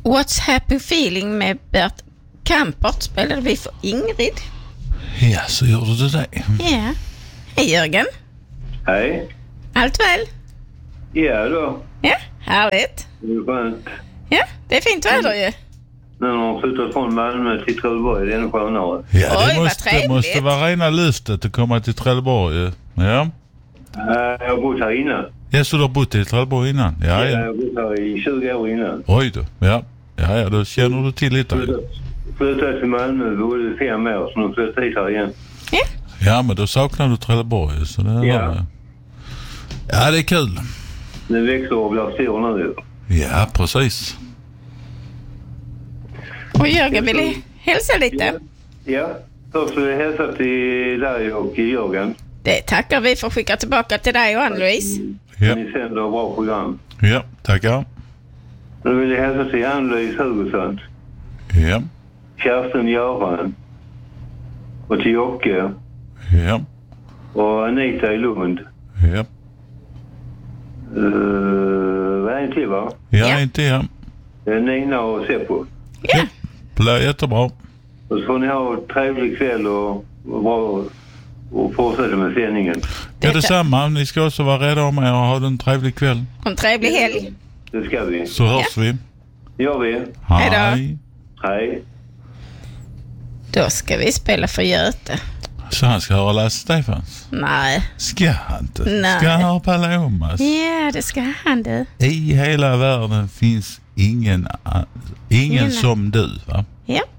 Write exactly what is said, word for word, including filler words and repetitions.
What's Happy Feeling med Bert Kampert spelade vi för Ingrid. Ja, så gjorde du det. Ja. Hej Jörgen. Hej. Allt väl? Ja då. Ja, härligt. Det är skönt. Ja, det är fint väder ju. När de flyttat från Malmö till Trelleborg, det är en skönare. Ja, det, Oj, måste, det måste vara rena lyftet att komma till Trelleborg. Ja. Uh, jag har bott här innan. Ja, så du har bott i Trelleborg innan? Ja, ja. Jag har bott här i tjugo år innan. Oj då. Ja, ja, ja då känner du till lite. Flyttade till Malmö, bodde fem år, så nu flyttade hit här igen. Ja. Ja, men då saknar du Trelleborg. Så det Ja. Var... ja, det är kul. Det växer och blir stor nu. Ja, precis. Och Jörgen vill hälsa lite. Ja, först vill jag hälsa till dig och Jörgen. Det tackar vi för att skicka tillbaka till dig och Ann-Louise. Ja. Ni sänder bra program. Ja, tackar. Nu vill jag hälsa till Ann-Louise Hugosson, Ja. Kerstin Göran och till Jocke Ja. och Anita i Lund. Ja. Uh, vad är en till, va? Ja, Ja. inte ja. Nina och Seppo. Ja. Blir jättebra. Och så får ni ha en trevlig kväll och, och, bra, och fortsätta med sändningen. Ja, detsamma. Ni ska också vara rädda om er och ha en trevlig kväll. En trevlig helg. Det ska vi. Så hörs vi. Gör vi. Hej då. Hej. Hej. Då ska vi spela för Göte. Så han ska höra Lasse Stefans. Nej. Ska han inte? Nej. Ska han höra Palomas? Ja, det ska han du. I hela världen finns ingen, ingen Ingen. som du, va? Ja.